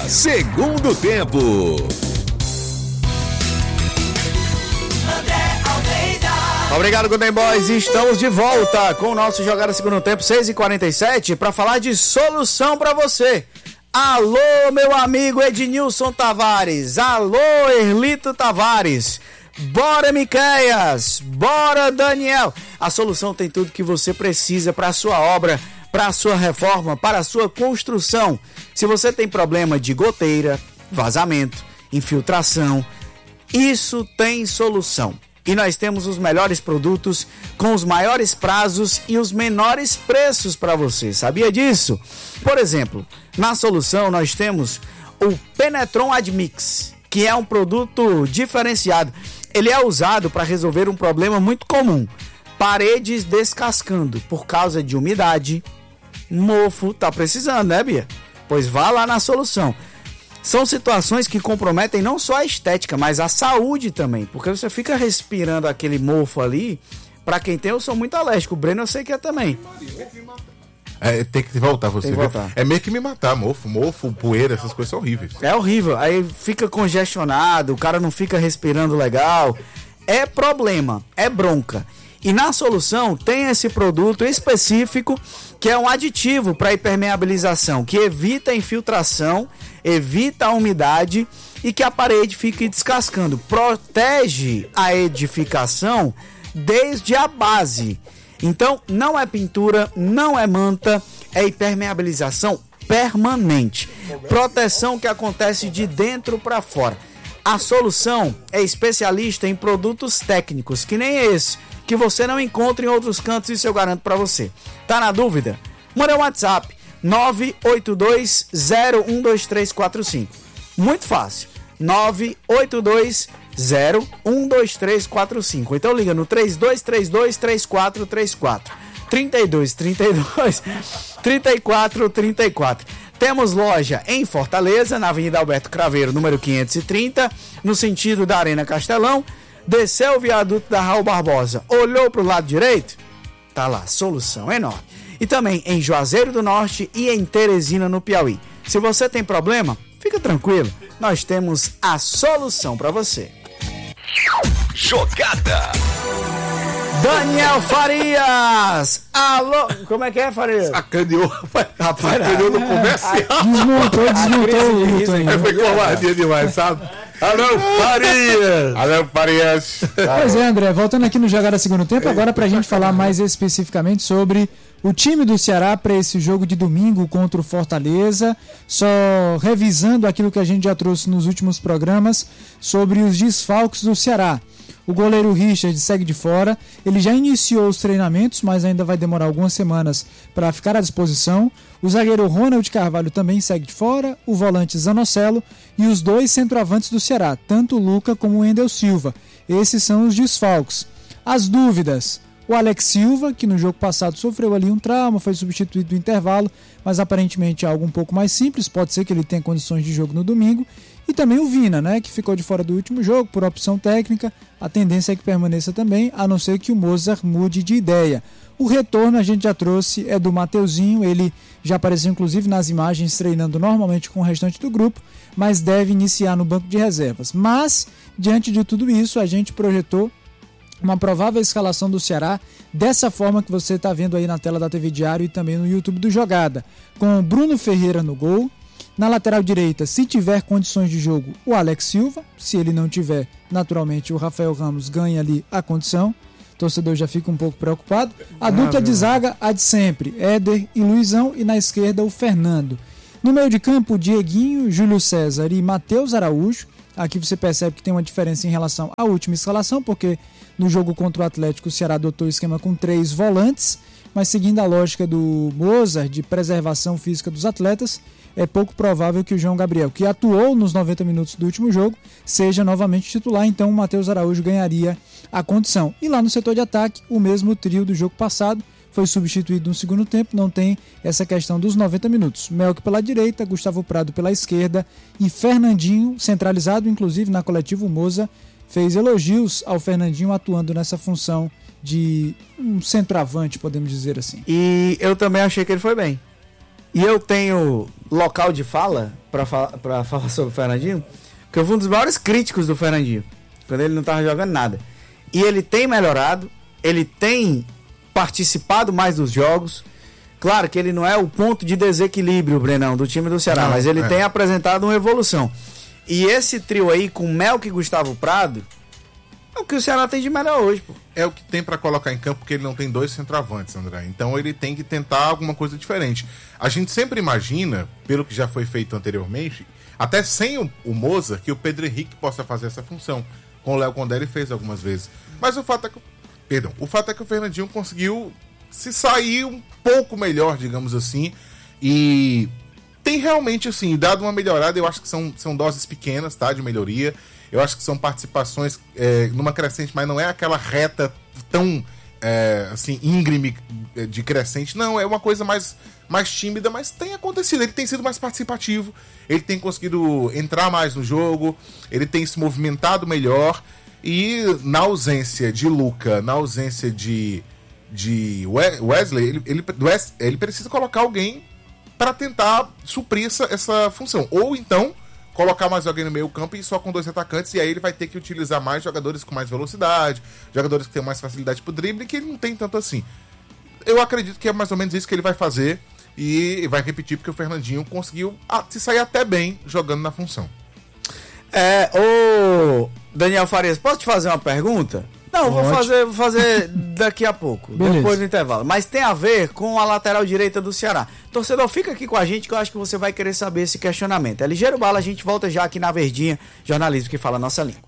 segundo tempo. Obrigado, Golden Boys. Estamos de volta com o nosso Jogada Segundo Tempo, 6h47, para falar de solução para você. Alô, meu amigo Ednilson Tavares. Alô, Erlito Tavares. Bora, Miqueias. Bora, Daniel. A solução tem tudo que você precisa para a sua obra, para a sua reforma, para a sua construção. Se você tem problema de goteira, vazamento, infiltração, isso tem solução. E nós temos os melhores produtos com os maiores prazos e os menores preços para você. Sabia disso? Por exemplo, na solução nós temos o Penetron Admix, que é um produto diferenciado. Ele é usado para resolver um problema muito comum: paredes descascando por causa de umidade, mofo. Tá precisando, né, Bia? Pois vá lá na solução. São situações que comprometem não só a estética, mas a saúde também, porque você fica respirando aquele mofo ali. Pra quem tem, eu sou muito alérgico. O Breno eu sei que é também. Tem que voltar, você viu? É meio que me matar, mofo, poeira, essas coisas são horríveis. É horrível, aí fica congestionado, o cara não fica respirando legal. É problema, é bronca. E na solução tem esse produto específico que é um aditivo para impermeabilização, que evita a infiltração, evita a umidade e que a parede fique descascando. Protege a edificação desde a base. Então não é pintura, não é manta, é impermeabilização permanente. Proteção que acontece de dentro para fora. A solução é especialista em produtos técnicos, que nem esse, que você não encontra em outros cantos, isso eu garanto para você. Tá na dúvida? Manda um WhatsApp 982012345. Muito fácil. 982012345. Então liga no 3232-3434. 3232-3434. Temos loja em Fortaleza, na Avenida Alberto Craveiro, número 530, no sentido da Arena Castelão. Desceu o viaduto da Raul Barbosa, olhou para o lado direito, tá lá, solução enorme. E também em Juazeiro do Norte e em Teresina, no Piauí. Se você tem problema, fica tranquilo, nós temos a solução para você. Jogada Daniel Farias! Alô! Como é que é, Farias? Sacaneou, rapaz, sacaneou no comercial. Desmontou. Foi covardia demais, sabe? Alô, Farias! Alô, Farias! Pois é, André, voltando aqui no Jogada Segundo Tempo, agora pra gente falar mais especificamente sobre o time do Ceará para esse jogo de domingo contra o Fortaleza, só revisando aquilo que a gente já trouxe nos últimos programas sobre os desfalques do Ceará. O goleiro Richard segue de fora, ele já iniciou os treinamentos, mas ainda vai demorar algumas semanas para ficar à disposição. O zagueiro Ronald Carvalho também segue de fora, o volante Zanocelo e os dois centroavantes do Ceará, tanto o Luca como o Endel Silva. Esses são os desfalques. As dúvidas: o Alex Silva, que no jogo passado sofreu ali um trauma, foi substituído no intervalo, mas aparentemente é algo um pouco mais simples, pode ser que ele tenha condições de jogo no domingo. E também o Vina, né, que ficou de fora do último jogo por opção técnica. A tendência é que permaneça também, a não ser que o Mozart mude de ideia. O retorno a gente já trouxe é do Mateuzinho, ele já apareceu inclusive nas imagens treinando normalmente com o restante do grupo, mas deve iniciar no banco de reservas. Mas, diante de tudo isso, a gente projetou uma provável escalação do Ceará dessa forma que você está vendo aí na tela da TV Diário e também no YouTube do Jogada, com o Bruno Ferreira no gol. Na lateral direita, se tiver condições de jogo, o Alex Silva. Se ele não tiver, naturalmente o Rafael Ramos ganha ali a condição. O torcedor já fica um pouco preocupado. A dupla de zaga, a de sempre, Éder e Luizão, e na esquerda o Fernando. No meio de campo, Dieguinho, Júlio César e Matheus Araújo. Aqui você percebe que tem uma diferença em relação à última escalação, porque no jogo contra o Atlético o Ceará adotou o esquema com 3 volantes, mas seguindo a lógica do Mozart de preservação física dos atletas, é pouco provável que o João Gabriel, que atuou nos 90 minutos do último jogo, seja novamente titular, então o Matheus Araújo ganharia a condição. E lá no setor de ataque, o mesmo trio do jogo passado, foi substituído no segundo tempo, não tem essa questão dos 90 minutos. Melk pela direita, Gustavo Prado pela esquerda e Fernandinho, centralizado, inclusive na coletiva o Moza fez elogios ao Fernandinho atuando nessa função de um centroavante, podemos dizer assim. E eu também achei que ele foi bem. E eu tenho local de fala pra falar sobre o Fernandinho, porque eu fui um dos maiores críticos do Fernandinho, quando ele não tava jogando nada. E ele tem melhorado, ele tem participado mais dos jogos. Claro que ele não é o ponto de desequilíbrio, Brenão, do time do Ceará, Não, mas ele tem apresentado uma evolução. E esse trio aí, com Melk e Gustavo Prado, é o que o Ceará tem de melhor hoje, pô. É o que tem pra colocar em campo, porque ele não tem 2 centroavantes, André. Então ele tem que tentar alguma coisa diferente. A gente sempre imagina, pelo que já foi feito anteriormente, até sem o Mozart, que o Pedro Henrique possa fazer essa função. Com o Léo Condé ele fez algumas vezes. Mas o fato é que o Fernandinho conseguiu se sair um pouco melhor, digamos assim, e tem realmente, assim, dado uma melhorada. Eu acho que são doses pequenas, tá, de melhoria. Eu acho que são participações numa crescente, mas não é aquela reta tão, assim, íngreme de crescente. Não, é uma coisa mais tímida, mas tem acontecido. Ele tem sido mais participativo, ele tem conseguido entrar mais no jogo, ele tem se movimentado melhor. E na ausência de Luca, na ausência de Wesley, ele precisa colocar alguém para tentar suprir essa função. Ou então colocar mais alguém no meio campo e só com 2 atacantes, e aí ele vai ter que utilizar mais jogadores com mais velocidade, jogadores que têm mais facilidade pro drible, que ele não tem tanto assim. Eu acredito que é mais ou menos isso que ele vai fazer, e vai repetir, porque o Fernandinho conseguiu se sair até bem jogando na função. Ô Daniel Farias, posso te fazer uma pergunta? Não, vou fazer daqui a pouco, depois do intervalo. Mas tem a ver com a lateral direita do Ceará. Torcedor, fica aqui com a gente que eu acho que você vai querer saber esse questionamento. É Ligeiro Bala, a gente volta já aqui na Verdinha, jornalismo que fala a nossa língua.